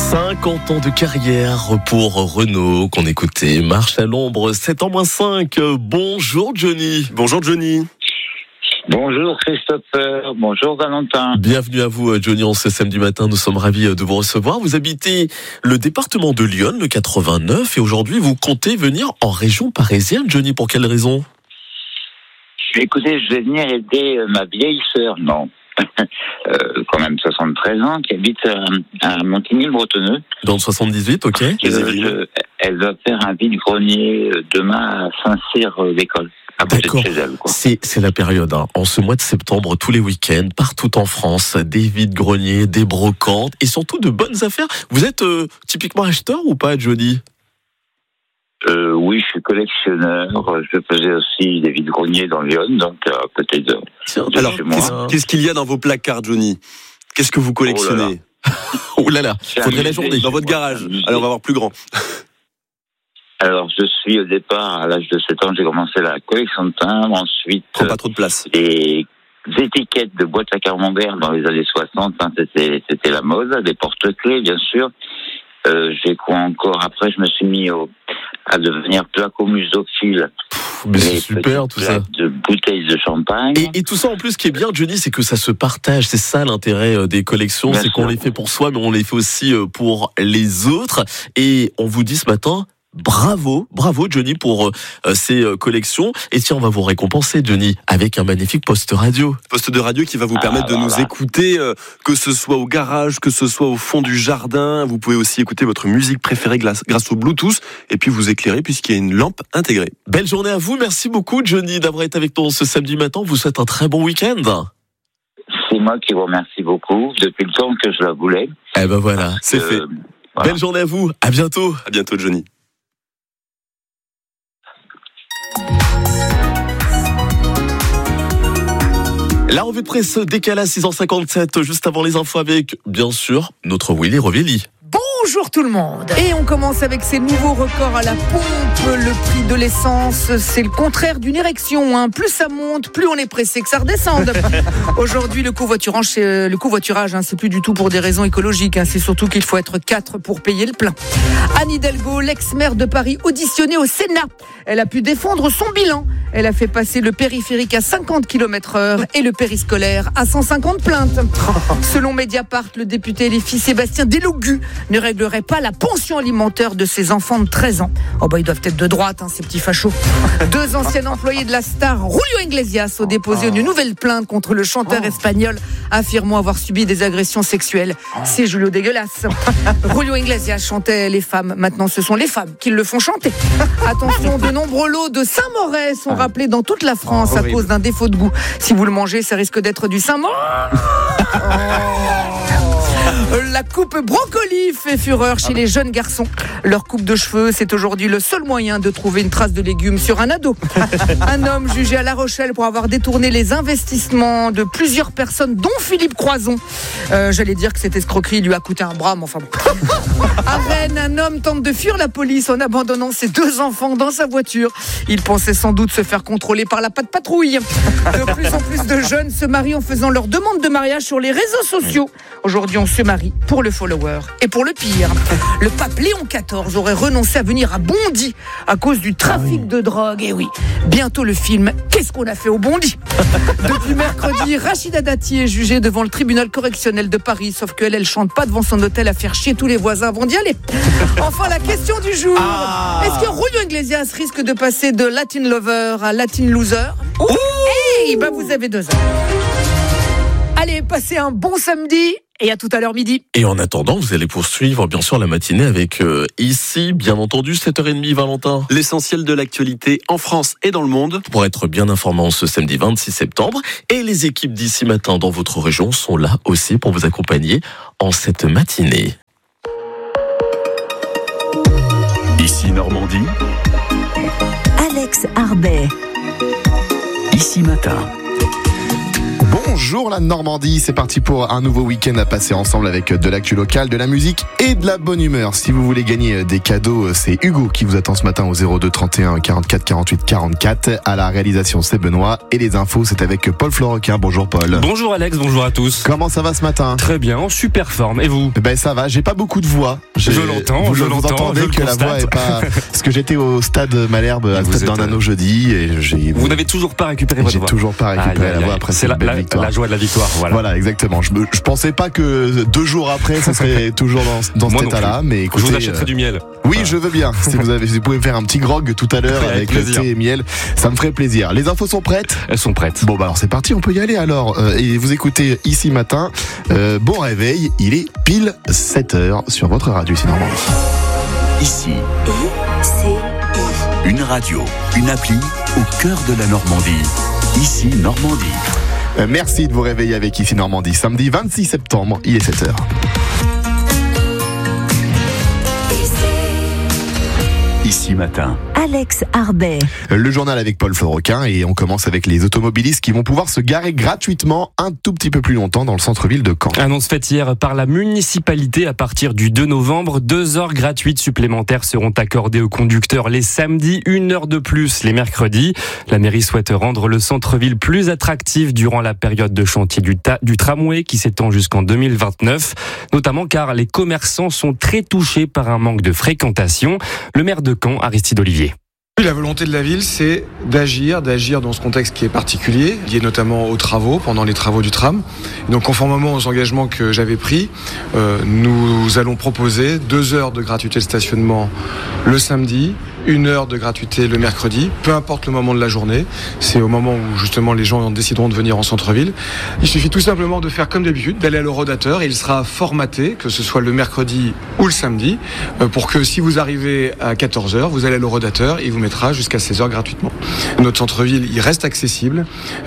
50 ans de carrière pour Renault qu'on écoutait. Marche à l'ombre, 7 ans moins 5. Bonjour Johnny. Bonjour Johnny. Bonjour Christopher, bonjour Valentin. Bienvenue à vous Johnny, en ce samedi matin, nous sommes ravis de vous recevoir. Vous habitez le département de Lyon, le 89, et aujourd'hui vous comptez venir en région parisienne. Johnny, pour quelle raison ? Écoutez, je vais venir aider ma vieille sœur, quand même 73 ans, qui habite à Montigny-le-Bretonneux. Dans le 78, ok. Elle va faire un vide-grenier demain à Saint-Cyr-l'École. D'accord, c'est la période. En ce mois de septembre, tous les week-ends, partout en France, des vides-greniers, des brocantes et surtout de bonnes affaires. Vous êtes typiquement acheteur ou pas, Johnny ? Oui, je suis collectionneur. Je faisais aussi des vides-greniers dans Lyon, donc à côté de Alors, chez moi. qu'est-ce qu'il y a dans vos placards, Johnny ? Qu'est-ce que vous collectionnez ? Oh là là, faudrait la journée. Dans votre garage. Alors, on va voir plus grand. Alors, je suis au départ, à l'âge de 7 ans, j'ai commencé la collection de timbres. Ensuite, pas trop de place. Des étiquettes de boîtes à camembert dans les années 60, c'était la mode. Des porte-clés, bien sûr. J'ai quoi encore ? Après, je me suis mis à devenir placomusophile. Mais c'est super tout ça. De bouteilles de champagne. Et tout ça en plus, ce qui est bien, Johnny, c'est que ça se partage. C'est ça l'intérêt des collections, bien c'est sûr. Qu'on les fait pour soi, mais on les fait aussi pour les autres. Et on vous dit ce matin, bravo Johnny pour ces collections. Et tiens, on va vous récompenser, Johnny, avec un magnifique poste radio. Poste de radio qui va vous permettre de nous écouter, que ce soit au garage, que ce soit au fond du jardin. Vous pouvez aussi écouter votre musique préférée grâce au Bluetooth et puis vous éclairer puisqu'il y a une lampe intégrée. Belle journée à vous. Merci beaucoup, Johnny, d'avoir été avec nous ce samedi matin. Vous souhaite un très bon week-end. C'est moi qui vous remercie beaucoup. Depuis le temps que je la voulais. Eh ben voilà, c'est fait. Voilà. Belle journée à vous. À bientôt. À bientôt, Johnny. La revue de presse décale à 6h57, juste avant les infos avec, bien sûr, notre Willy Rovelli. Bonjour tout le monde. Et on commence avec ces nouveaux records à la pompe. Le prix de l'essence, c'est le contraire d'une érection. Plus ça monte, plus on est pressé que ça redescende. Aujourd'hui, le covoiturage, c'est plus du tout pour des raisons écologiques. C'est surtout qu'il faut être 4 pour payer le plein. Anne Hidalgo, l'ex-maire de Paris, auditionnée au Sénat. Elle a pu défendre son bilan. Elle a fait passer le périphérique à 50 km/h et le périscolaire à 150 plaintes. Selon Mediapart, le député LFI Sébastien Delougu ne réglerait pas la pension alimentaire de ses enfants de 13 ans. Ils doivent être de droite, ces petits fachos. 2 anciens employés de la star, Julio Iglesias, ont déposé une nouvelle plainte contre le chanteur espagnol, affirmant avoir subi des agressions sexuelles. C'est Julio dégueulasse. Julio Iglesias chantait les femmes. Maintenant, ce sont les femmes qui le font chanter. Attention, de nombreux lots de Saint-Morez sont rappelés dans toute la France à cause d'un défaut de goût. Si vous le mangez, ça risque d'être du Saint-Morez. La coupe brocoli fait fureur chez les jeunes garçons. Leur coupe de cheveux, c'est aujourd'hui le seul moyen de trouver une trace de légumes sur un ado. Un homme jugé à La Rochelle pour avoir détourné les investissements de plusieurs personnes, dont Philippe Croison. J'allais dire que cette escroquerie lui a coûté un bras, mais enfin bon. À Rennes, un homme tente de fuir la police en abandonnant ses 2 enfants dans sa voiture. Il pensait sans doute se faire contrôler par la patte patrouille. De plus en plus de jeunes se marient en faisant leur demande de mariage sur les réseaux sociaux. Aujourd'hui, on se marie pour le follower et pour le pire. Le pape Léon XIV aurait renoncé à venir à Bondy à cause du trafic de drogue. Et oui, bientôt le film « Qu'est-ce qu'on a fait au Bondy ?» Depuis mercredi, Rachida Dati est jugée devant le tribunal correctionnel de Paris, sauf qu'elle, elle chante pas devant son hôtel à faire chier tous les voisins avant d'y aller. Enfin, la question du jour. Est-ce que Julio Iglesias risque de passer de Latin Lover à Latin Loser ? Vous avez 2 heures. Allez, passez un bon samedi. Et à tout à l'heure midi. Et en attendant, vous allez poursuivre bien sûr la matinée avec ici, bien entendu, 7h30, Valentin. L'essentiel de l'actualité en France et dans le monde. Pour être bien informé ce samedi 26 septembre. Et les équipes d'ici matin dans votre région sont là aussi pour vous accompagner en cette matinée. Ici Normandie. Alex Arbet. Ici Matin. Bonjour. Bonjour la Normandie, c'est parti pour un nouveau week-end à passer ensemble avec de l'actu locale, de la musique et de la bonne humeur. Si vous voulez gagner des cadeaux, c'est Hugo qui vous attend ce matin au 02 31 44 48 44. À la réalisation, c'est Benoît et les infos, c'est avec Paul Florequin. Bonjour Paul. Bonjour Alex, bonjour à tous. Comment ça va ce matin ? Très bien, en super forme. Et vous ? Ben ça va, j'ai pas beaucoup de voix. Je l'entends, vous entendez que la voix est pas... Parce que j'étais au stade Malherbe, à Stade Bernano jeudi et Vous n'avez toujours pas récupéré votre voix ? J'ai toujours pas récupéré la voix après cette belle victoire. La joie de la victoire, voilà exactement. Je pensais pas que 2 jours après ça serait toujours dans cet état-là, mais écoutez, je vous achèterai du miel. Oui, voilà. Je veux bien. Si vous pouvez me faire un petit grog tout à l'heure avec le thé et miel, ça me ferait plaisir. Les infos sont prêtes ? Elles sont prêtes. Bon bah alors c'est parti, on peut y aller alors. Et vous écoutez Ici Matin. Bon réveil, il est pile 7h sur votre radio Ici Normandie. Ici, une radio, une appli au cœur de la Normandie. Ici Normandie. Merci de vous réveiller avec Ici Normandie. Samedi 26 septembre, il est 7h. Ici Matin. Alex Arbet. Le journal avec Paul Florequin et on commence avec les automobilistes qui vont pouvoir se garer gratuitement un tout petit peu plus longtemps dans le centre-ville de Caen. Annonce faite hier par la municipalité à partir du 2 novembre. 2 heures gratuites supplémentaires seront accordées aux conducteurs les samedis, 1 heure de plus les mercredis. La mairie souhaite rendre le centre-ville plus attractif durant la période de chantier du tramway qui s'étend jusqu'en 2029, notamment car les commerçants sont très touchés par un manque de fréquentation. Le maire de Caen, Aristide Olivier. La volonté de la ville, c'est d'agir dans ce contexte qui est particulier, lié notamment aux travaux, pendant les travaux du tram. Donc, conformément aux engagements que j'avais pris, nous allons proposer 2 heures de gratuité de stationnement le samedi, 1 heure de gratuité le mercredi, peu importe le moment de la journée. C'est au moment où justement les gens décideront de venir en centre-ville. Il suffit tout simplement de faire comme d'habitude, d'aller à l'horodateur et il sera formaté, que ce soit le mercredi ou le samedi, pour que si vous arrivez à 14h, vous allez à l'horodateur et il vous mettra jusqu'à 16h gratuitement. Notre centre-ville, il reste accessible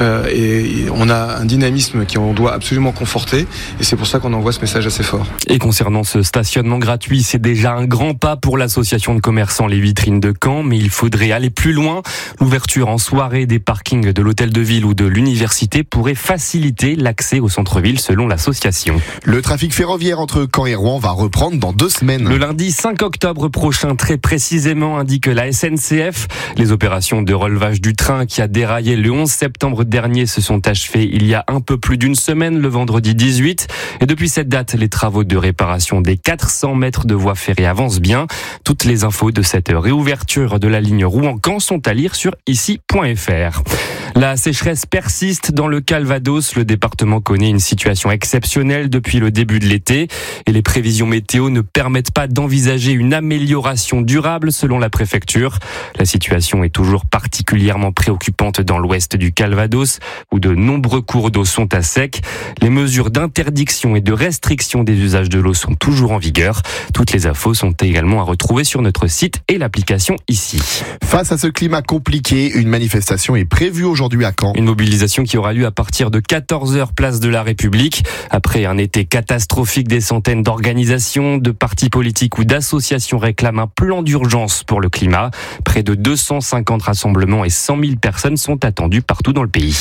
et on a un dynamisme qu'on doit absolument conforter et c'est pour ça qu'on envoie ce message assez fort. Et concernant ce stationnement gratuit, c'est déjà un grand pas pour l'association de commerçants Les Vitrines de Caen, mais il faudrait aller plus loin. L'ouverture en soirée des parkings de l'hôtel de ville ou de l'université pourrait faciliter l'accès au centre-ville selon l'association. Le trafic ferroviaire entre Caen et Rouen va reprendre dans 2 semaines. Le lundi 5 octobre prochain, très précisément, indique la SNCF. Les opérations de relevage du train qui a déraillé le 11 septembre dernier se sont achevées il y a un peu plus d'1 semaine, le vendredi 18. Et depuis cette date, les travaux de réparation des 400 mètres de voie ferrée avancent bien. Toutes les infos de cette réouverture de la ligne Rouen-Caen sont à lire sur ici.fr. La sécheresse persiste dans le Calvados. Le département connaît une situation exceptionnelle depuis le début de l'été et les prévisions météo ne permettent pas d'envisager une amélioration durable selon la préfecture. La situation est toujours particulièrement préoccupante dans l'ouest du Calvados où de nombreux cours d'eau sont à sec. Les mesures d'interdiction et de restriction des usages de l'eau sont toujours en vigueur. Toutes les infos sont également à retrouver sur notre site et l'application Ici. Face à ce climat compliqué, une manifestation est prévue aujourd'hui à Caen. Une mobilisation qui aura lieu à partir de 14h place de la République. Après un été catastrophique, des centaines d'organisations, de partis politiques ou d'associations réclament un plan d'urgence pour le climat. Près de 250 rassemblements et 100 000 personnes sont attendues partout dans le pays.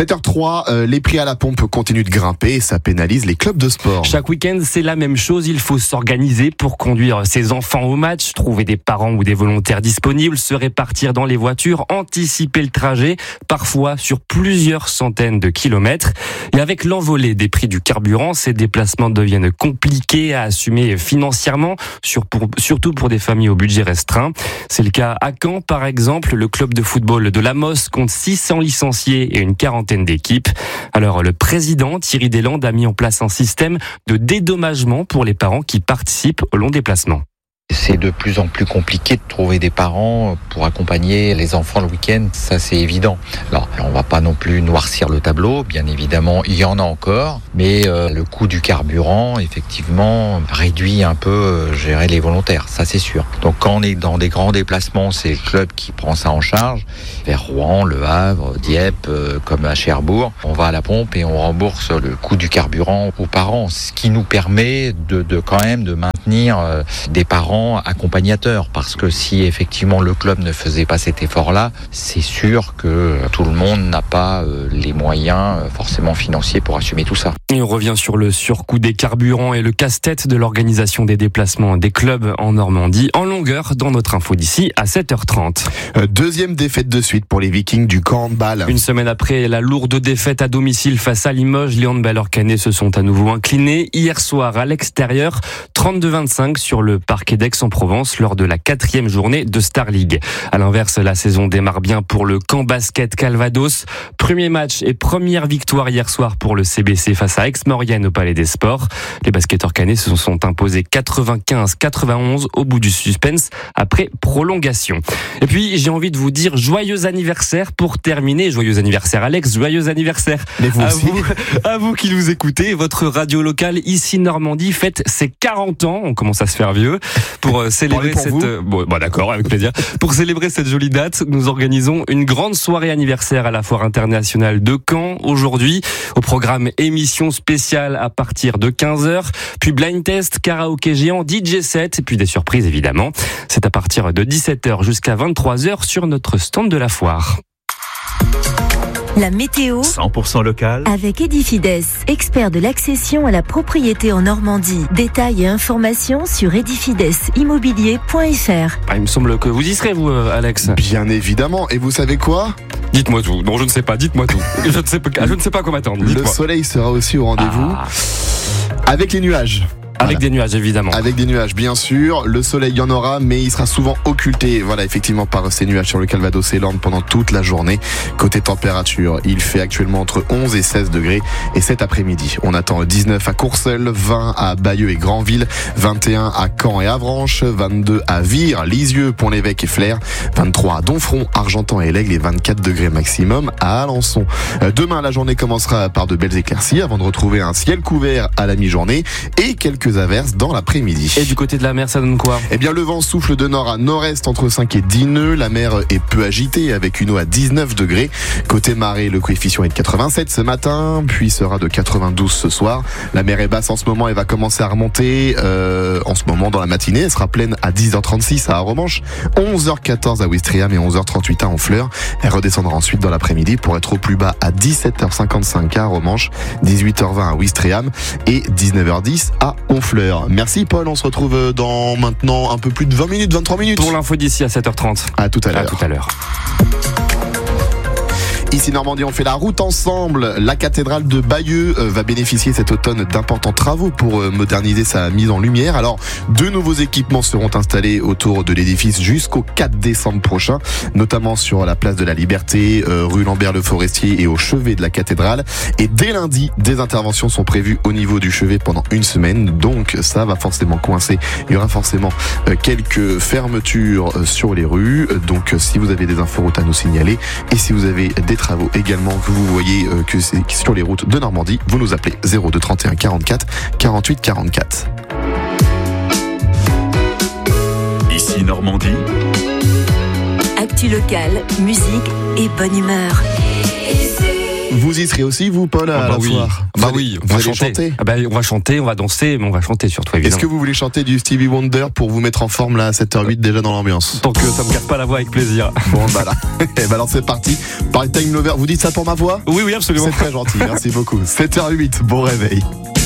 7h03, les prix à la pompe continuent de grimper et ça pénalise les clubs de sport. Chaque week-end, c'est la même chose. Il faut s'organiser pour conduire ses enfants au match, trouver des parents ou des volontaires disponibles, se répartir dans les voitures, anticiper le trajet, parfois sur plusieurs centaines de kilomètres. Et avec l'envolée des prix du carburant, ces déplacements deviennent compliqués à assumer financièrement, surtout pour des familles au budget restreint. C'est le cas à Caen, par exemple. Le club de football de l'Amos compte 600 licenciés et une quarantaine d'équipes. Alors, le président Thierry Deslandes a mis en place un système de dédommagement pour les parents qui participent au long déplacement. C'est de plus en plus compliqué de trouver des parents pour accompagner les enfants le week-end, ça c'est évident. Alors, on va pas non plus noircir le tableau, bien évidemment, il y en a encore, mais le coût du carburant, effectivement, réduit un peu gérer les volontaires, ça c'est sûr. Donc quand on est dans des grands déplacements, c'est le club qui prend ça en charge, vers Rouen, Le Havre, Dieppe, comme à Cherbourg, on va à la pompe et on rembourse le coût du carburant aux parents, ce qui nous permet de quand même de maintenir maintenir des parents accompagnateurs, parce que si effectivement le club ne faisait pas cet effort-là, c'est sûr que tout le monde n'a pas les moyens forcément financiers pour assumer tout ça. Et on revient sur le surcoût des carburants et le casse-tête de l'organisation des déplacements des clubs en Normandie en longueur dans notre info d'ici à 7h30. Deuxième défaite de suite pour les Vikings du handball. Une semaine après la lourde défaite à domicile face à Limoges, les handballeurs cannais se sont à nouveau inclinés hier soir à l'extérieur, 32-25 sur le parquet d'Aix-en-Provence lors de la 4e journée de Star League. À l'inverse, la saison démarre bien pour le Camp Basket Calvados. Premier match et première victoire hier soir pour le CBC face à Aix-Maurienne au Palais des Sports. Les basketteurs cannais se sont imposés 95-91 au bout du suspense après prolongation. Et puis, j'ai envie de vous dire joyeux anniversaire pour terminer. Joyeux anniversaire Alex, joyeux anniversaire à vous qui nous écoutez. Votre radio locale ici Normandie fête ses 40 ans. On commence à se faire vieux. Pour célébrer d'accord, avec plaisir. Pour célébrer cette jolie date, nous organisons une grande soirée anniversaire à la Foire internationale de Caen aujourd'hui. Au programme émission spéciale à partir de 15h, puis blind test, karaoké géant, DJ set et puis des surprises évidemment. C'est à partir de 17h jusqu'à 23h sur notre stand de la foire. La météo 100% local avec Edifides, expert de l'accession à la propriété en Normandie. Détails et informations sur edifidesimmobilier.fr. Il me semble que vous y serez, vous, Alex. Bien évidemment. Et vous savez quoi ? Dites-moi tout. Non, je ne sais pas. Dites-moi tout. Je ne sais pas quoi m'attendre. Le soleil sera aussi au rendez-vous. Avec les nuages. Avec des nuages, évidemment. Avec des nuages, bien sûr. Le soleil, il y en aura, mais il sera souvent occulté, effectivement, par ces nuages sur le Calvados et l'Orne pendant toute la journée. Côté température, il fait actuellement entre 11 et 16 degrés. Et cet après-midi, on attend 19 à Courseulles, 20 à Bayeux et Granville, 21 à Caen et Avranches, 22 à Vire, Lisieux, Pont-l'Évêque et Flers, 23 à Donfront, Argentan et l'Aigle et 24 degrés maximum à Alençon. Demain, la journée commencera par de belles éclaircies avant de retrouver un ciel couvert à la mi-journée et quelques averses dans l'après-midi. Et du côté de la mer, ça donne quoi ? Eh bien, le vent souffle de nord à nord-est entre 5 et 10 nœuds. La mer est peu agitée avec une eau à 19 degrés. Côté marée, le coefficient est de 87 ce matin, puis sera de 92 ce soir. La mer est basse en ce moment et va commencer à remonter en ce moment dans la matinée. Elle sera pleine à 10h36 à Aromanche, 11h14 à Ouistreham et 11h38 à Honfleur. Elle redescendra ensuite dans l'après-midi pour être au plus bas à 17h55 à Aromanche, 18h20 à Ouistreham et 19h10 à Honfleur. Merci Paul, on se retrouve dans maintenant un peu plus de 20 minutes, 23 minutes. Pour l'info d'ici à 7h30. À tout à l'heure. À tout à l'heure. Ici Normandie, on fait la route ensemble. La cathédrale de Bayeux va bénéficier cet automne d'importants travaux pour moderniser sa mise en lumière. Alors, 2 nouveaux équipements seront installés autour de l'édifice jusqu'au 4 décembre prochain, notamment sur la place de la Liberté, rue Lambert-le-Forestier et au chevet de la cathédrale. Et dès lundi, des interventions sont prévues au niveau du chevet pendant une semaine. Donc, ça va forcément coincer. Il y aura forcément quelques fermetures sur les rues. Donc, si vous avez des inforoutes à nous signaler et si vous avez des travaux également que vous voyez que c'est sur les routes de Normandie, vous nous appelez 02 31 44 48 44. Ici Normandie. Actu locale, musique et bonne humeur. Vous y serez aussi, vous, Paul, à la foire? Oui, on va chanter. On va chanter, on va danser, mais on va chanter surtout, évidemment. Est-ce que vous voulez chanter du Stevie Wonder pour vous mettre en forme là à 7h08 déjà dans l'ambiance? Tant que ça me casse pas la voix, avec plaisir. Bon, bah là. Alors c'est parti. Par Time Lover, vous dites ça pour ma voix? Oui, absolument. C'est très gentil, merci beaucoup. 7h08, bon réveil.